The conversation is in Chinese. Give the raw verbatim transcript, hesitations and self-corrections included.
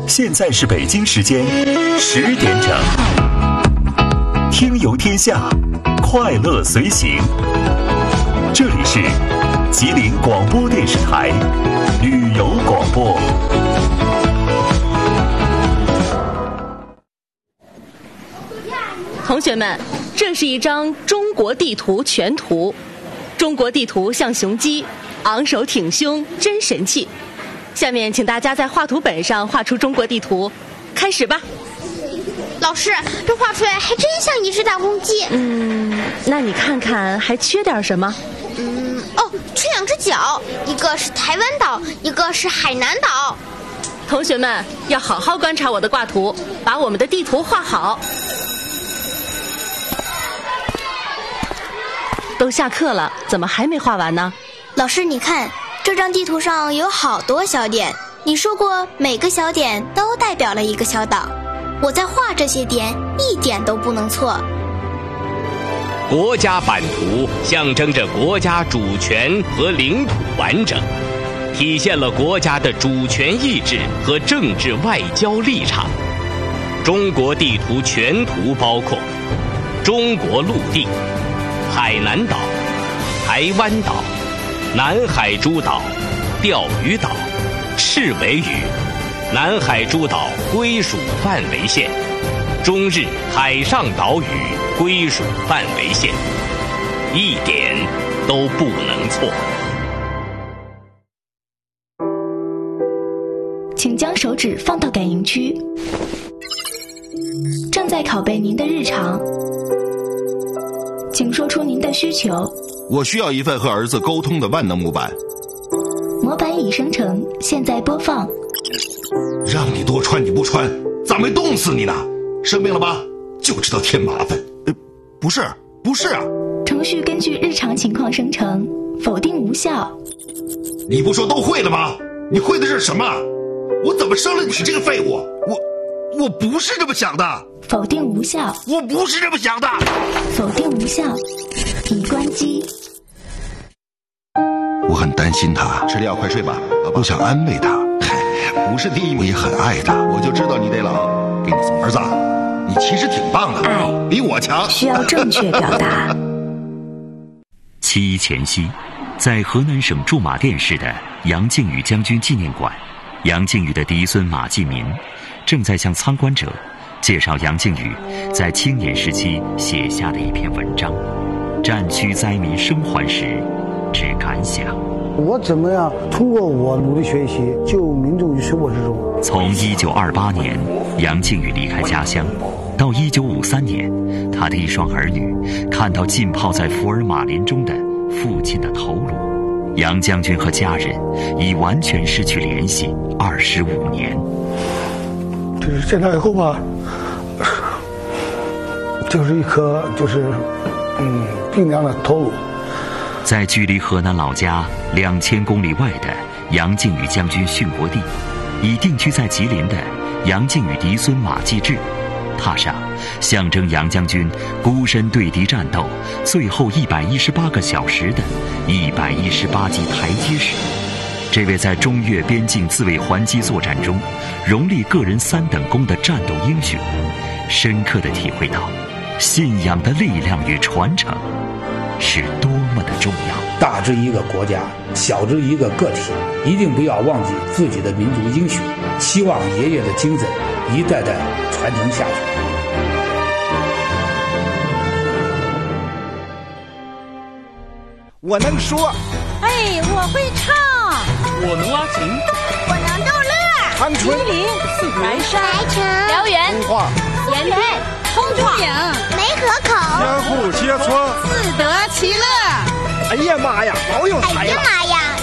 现在是北京时间十点整，听游天下，快乐随行。这里是吉林广播电视台旅游广播。 同学们，这是一张中国地图全图。中国地图像雄鸡，昂首挺胸，真神气。下面请大家在画图本上画出中国地图，开始吧。 老师，这画出来还真像一只大公鸡。 嗯，那你看看还缺点什么？ 嗯，哦，缺两只脚，一个是台湾岛，一个是海南岛。 同学们要好好观察我的挂图，把我们的地图画好。都下课了，怎么还没画完呢？ 老师，你看这张地图上有好多小点，你说过每个小点都代表了一个小岛，我在画这些点一点都不能错。 国家版图象征着国家主权和领土完整，体现了国家的主权意志和政治外交立场。中国地图全图包括中国陆地、海南岛、台湾岛、南海诸岛、钓鱼岛、赤尾屿、南海诸岛归属范围线、中日海上岛屿归属范围线，一点都不能错。 请将手指放到感应区，正在拷贝您的日常，请说出您的需求。 我需要一份和儿子沟通的万能模板。 模板已生成，现在播放。 让你多穿你不穿，咋没冻死你呢？生病了吧？就知道添麻烦。呃，不是，不是啊。 程序根据日常情况生成，否定无效。 你不说都会了吗？你会的是什么？我怎么生了你这个废物？我，我不是这么想的。 否定无效。 我不是这么想的。 否定无效。已关机。 我很担心他，吃药快睡吧。我想安慰他。不是第一，我也很爱他。我就知道你得冷。给你送儿子，你其实挺棒的， 爱比我强。 需要正确表达。 七一前夕，在河南省驻马店市的杨靖宇将军纪念馆，杨靖宇的嫡孙马继民正在向参观者介绍杨靖宇在青年时期写下的一篇文章《战区灾民生还时之感想》。 我怎么样通过我努力学习，救民众于水火之中。 从一九二八年杨靖宇离开家乡，到一九五三年，他的一双儿女看到浸泡在福尔马林中的父亲的头颅，杨将军和家人已完全失去联系二十五年。 就是见到以后吧，就是一颗就是嗯冰凉的头颅。 在距离河南老家两千公里外的杨靖宇将军殉国地，已定居在吉林的杨靖宇嫡孙马继志，踏上象征杨将军孤身对敌战斗最后一百一十八个小时的一百一十八级台阶时，这位在中越边境自卫还击作战中荣立个人三等功的战斗英雄，深刻地体会到信仰的力量与传承是多么的重要。 大至一个国家，小至一个个体，一定不要忘记自己的民族英雄，希望爷爷的精神一代代传承下去。 我能说， 哎，我会唱， 我能拉琴， 我能逗乐。 长春、 吉林、 白山、白城、 辽源、 通化、 延边、通州岭、 梅河口、 相互切磋， 自得其乐。 哎呀妈呀，老有才了！ 哎呀妈呀！